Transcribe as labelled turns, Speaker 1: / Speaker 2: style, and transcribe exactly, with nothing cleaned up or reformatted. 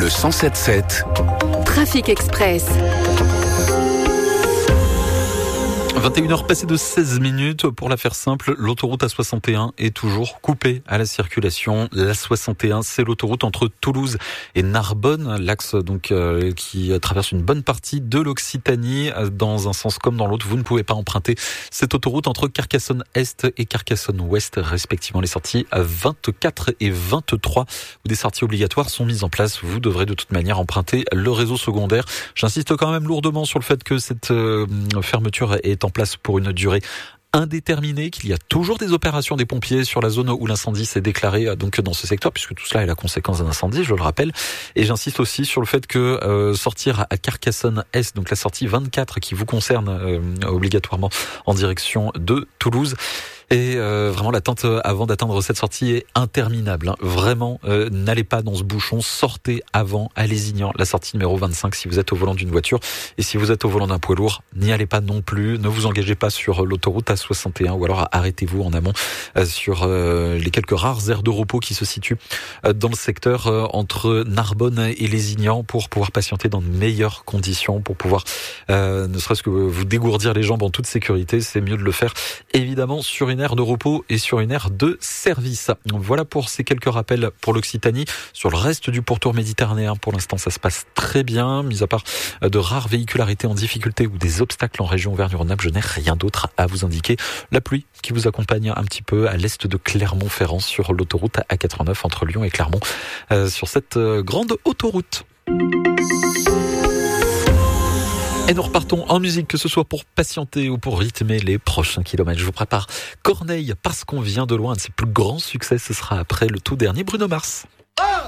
Speaker 1: Le cent sept sept.
Speaker 2: Trafic Express.
Speaker 3: vingt et une heures passées de seize minutes. Pour la faire simple, l'autoroute A soixante et un est toujours coupée à la circulation. L'A soixante et un, c'est l'autoroute entre Toulouse et Narbonne, l'axe donc euh, qui traverse une bonne partie de l'Occitanie. Dans un sens comme dans l'autre, vous ne pouvez pas emprunter cette autoroute entre Carcassonne-Est et Carcassonne-Ouest, respectivement. Les sorties à vingt-quatre et vingt-trois, où des sorties obligatoires sont mises en place. Vous devrez de toute manière emprunter le réseau secondaire. J'insiste quand même lourdement sur le fait que cette euh, fermeture est en place pour une durée indéterminée, qu'il y a toujours des opérations des pompiers sur la zone où l'incendie s'est déclaré donc dans ce secteur, puisque tout cela est la conséquence d'un incendie, je le rappelle. Et j'insiste aussi sur le fait que euh, sortir à Carcassonne-Est, donc la sortie vingt-quatre qui vous concerne euh, obligatoirement en direction de Toulouse, et euh, vraiment l'attente avant d'atteindre cette sortie est interminable. Hein. Vraiment, euh, n'allez pas dans ce bouchon, sortez avant, à Lézignan, la sortie numéro vingt-cinq si vous êtes au volant d'une voiture. Et si vous êtes au volant d'un poids lourd, n'y allez pas non plus. Ne vous engagez pas sur l'autoroute A soixante et un ou alors arrêtez-vous en amont euh, sur euh, les quelques rares aires de repos qui se situent euh, dans le secteur euh, entre Narbonne et Lézignan pour pouvoir patienter dans de meilleures conditions, pour pouvoir euh, ne serait-ce que vous dégourdir les jambes en toute sécurité. C'est mieux de le faire évidemment sur une aire de repos et sur une aire de service. Voilà pour ces quelques rappels pour l'Occitanie. Sur le reste du pourtour méditerranéen, pour l'instant, ça se passe très bien. Mis à part de rares véhicularités en difficulté ou des obstacles en région Auvergne-Rhône-Alpes, je n'ai rien d'autre à vous indiquer. La pluie qui vous accompagne un petit peu à l'est de Clermont-Ferrand sur l'autoroute A quatre-vingt-neuf entre Lyon et Clermont, euh, sur cette euh, grande autoroute. Et nous repartons en musique, que ce soit pour patienter ou pour rythmer les prochains kilomètres. Je vous prépare Corneille, parce qu'on vient de loin. Un de ses plus grands succès, ce sera après le tout dernier Bruno Mars.
Speaker 4: Un,